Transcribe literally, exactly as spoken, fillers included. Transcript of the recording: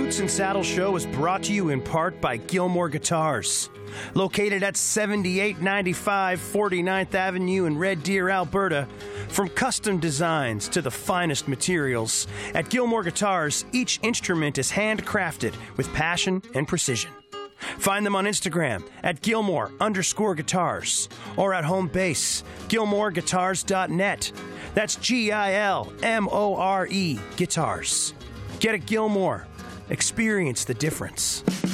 Boots and Saddle Show is brought to you in part by Gilmore Guitars. Located at seventy-eight ninety-five forty-ninth Avenue in Red Deer, Alberta, from custom designs to the finest materials, at Gilmore Guitars, each instrument is handcrafted with passion and precision. Find them on Instagram at Gilmore underscore guitars or at home base, gilmore guitars dot net. That's G I L M O R E, guitars. Get a Gilmore. Experience the difference.